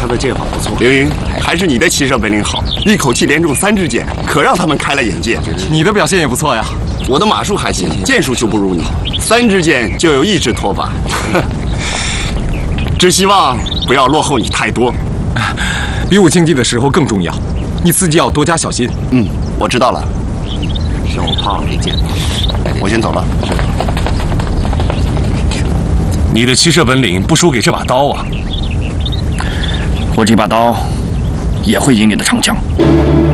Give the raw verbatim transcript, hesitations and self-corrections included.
他的剑法不错。 凌云，还是你的骑射本领好，一口气连中三支箭，可让他们开了眼界。 你的表现也不错呀。 我的马术还行，剑术就不如你，三支箭就有一支脱靶。只希望不要落后你太多。 比武竞技的时候更重要，你自己要多加小心。 嗯，我知道了。 手炮配剑， 我先走了。 你的骑射本领不输给这把刀啊！ 我这把刀也会赢你的长枪。